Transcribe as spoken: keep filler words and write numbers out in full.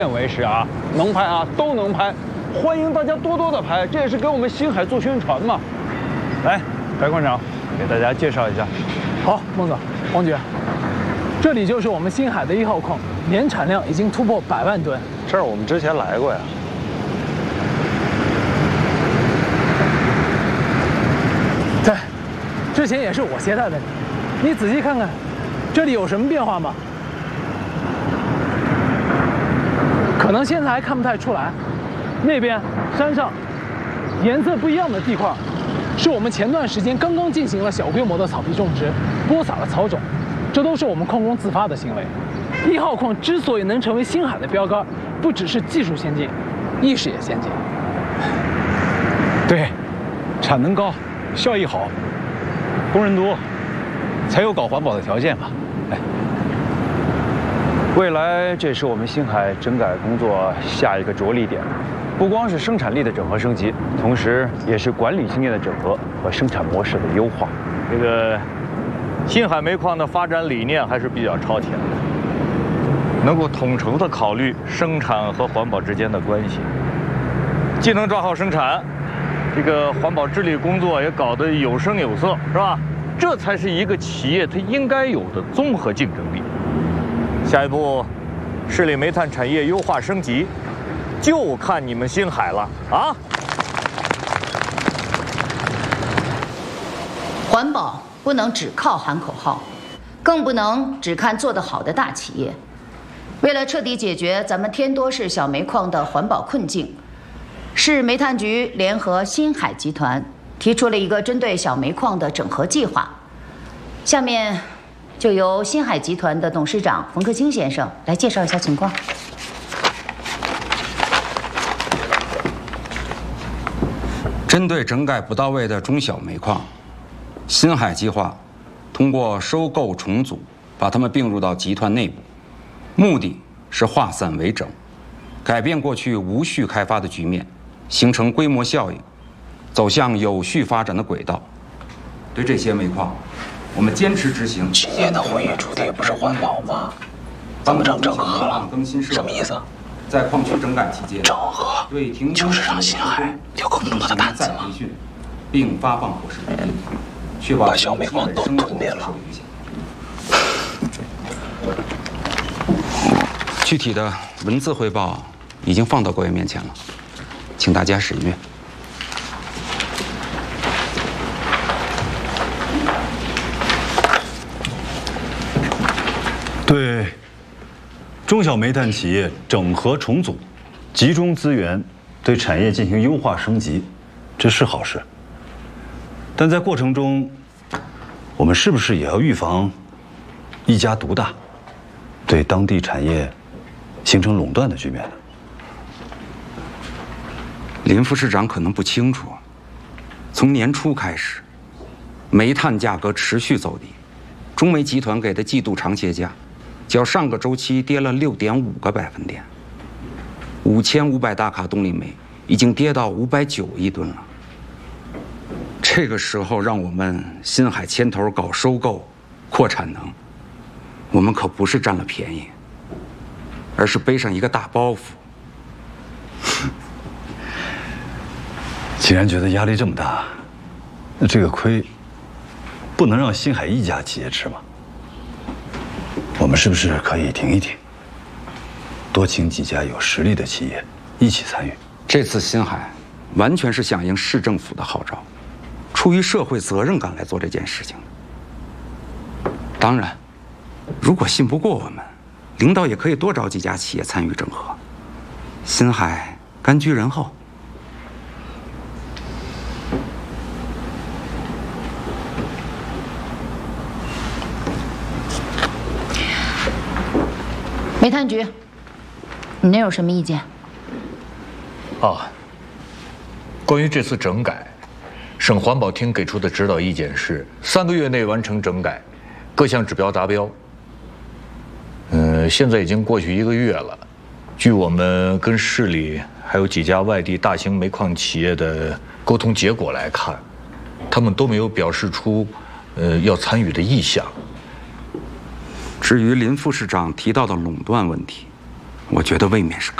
为实啊，能拍啊都能拍，欢迎大家多多的拍，这也是给我们星海做宣传嘛。来，白馆长给大家介绍一下。 好，孟总、王局，这里就是我们星海的一号矿，年产量已经突破百万吨。 这儿我们之前来过呀。 对，之前也是我接待的你，你仔细看看，这里有什么变化吗？可能现在还看不太出来，那边山上颜色不一样的地块，是我们前段时间刚刚进行了小规模的草皮种植，播撒了草种，这都是我们矿工自发的行为。一号矿之所以能成为星海的标杆，不只是技术先进，意识也先进。 对，产能高，效益好，工人多，才有搞环保的条件嘛。哎。未来，这是我们星海整改工作下一个着力点，不光是生产力的整合升级，同时也是管理经验的整合和生产模式的优化。 这个星海煤矿的发展理念还是比较超前的，能够统筹的考虑生产和环保之间的关系，既能抓好生产，这个环保治理工作也搞得有声有色，是吧？这才是一个企业它应该有的综合竞争力。下一步，市里煤炭产业优化升级，就看你们星海了啊！ 环保不能只靠喊口号，更不能只看做得好的大企业。为了彻底解决咱们天多市小煤矿的环保困境，市煤炭局联合星海集团提出了一个针对小煤矿的整合计划。下面就由星海集团的董事长冯克清先生来介绍一下情况。 针对整改不到位的中小煤矿，星海计划通过收购重组，把它们并入到集团内部，目的是化散为整，改变过去无序开发的局面，形成规模效应，走向有序发展的轨道。对这些煤矿，我们坚持执行。 今年的会议主题不是环保吗？怎么成整合了？什么意思？ 在矿区整改期间， 整合就是让星海有更多的担子吗？ 并发放伙食补贴，确保把小煤矿都吞灭了。 具体的文字汇报已经放到各位面前了，请大家审阅。 对中小煤炭企业整合重组，集中资源对产业进行优化升级，这是好事。但在过程中，我们是不是也要预防一家独大，对当地产业形成垄断的局面呢？ 林副市长可能不清楚，从年初开始，煤炭价格持续走低，中煤集团给的季度长协价较上个周期跌了六点五个百分点，五千五百大卡动力煤已经跌到五百九一吨了。这个时候让我们星海牵头搞收购、扩产能，我们可不是占了便宜，而是背上一个大包袱。 既然觉得压力这么大，那这个亏不能让星海一家企业吃吗？我们是不是可以停一停，多请几家有实力的企业一起参与？ 这次星海完全是响应市政府的号召，出于社会责任感来做这件事情。当然，如果信不过我们，领导也可以多找几家企业参与整合。星海甘居人后。 煤炭局，你那有什么意见？ 啊，关于这次整改，省环保厅给出的指导意见是三个月内完成整改，各项指标达标。嗯，现在已经过去一个月了，据我们跟市里还有几家外地大型煤矿企业的沟通结果来看，他们都没有表示出呃要参与的意向。 至于林副市长提到的垄断问题， 我觉得未免是。